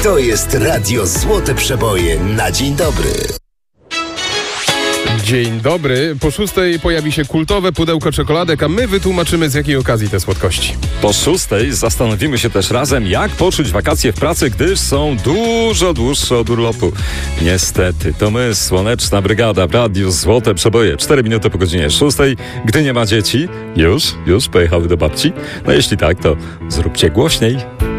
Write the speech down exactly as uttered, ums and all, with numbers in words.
To jest Radio Złote Przeboje na dzień dobry. Dzień dobry. Po szóstej pojawi się kultowe pudełko czekoladek, a my wytłumaczymy, z jakiej okazji te słodkości. Po szóstej zastanowimy się też razem, jak poczuć wakacje w pracy, gdyż są dużo dłuższe od urlopu. Niestety, to my, Słoneczna Brygada w Radiu Złote Przeboje. Cztery minuty po godzinie szóstej. Gdy nie ma dzieci, już, już pojechały do babci. No jeśli tak, to zróbcie głośniej.